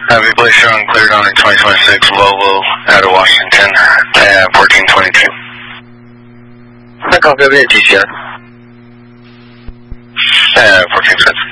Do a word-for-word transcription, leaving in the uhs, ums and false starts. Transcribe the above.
Heavy Glacier on cleared on twenty twenty-six Volvo out of Washington, tab fourteen twenty-two. I copy, I'll be at G C S. Tab fourteen twenty-two.